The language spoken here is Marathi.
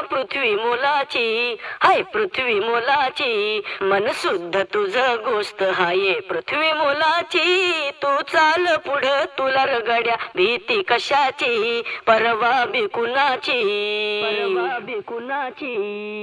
पृथ्वी मोलाची, हाय पृथ्वी मोलाची, मन शुद्ध तुझ गोष्ट हाय पृथ्वी मोलाची. तू चाल पुढं तुला रगड्या भीती कशाची, परवा बी कुणाची, परवा बी कुणाची.